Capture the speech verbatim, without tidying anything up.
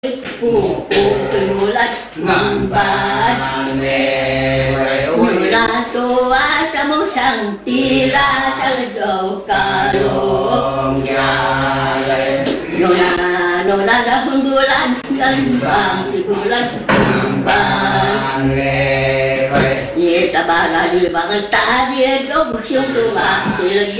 Phu Nulat Mamban Nula Toa Tamo Santira Taldo Kalo Nona Nona Dahun Bulan Gambang Di Bulan Gambang Ye Tabara Di Bangan Tadi Dong Siung Tua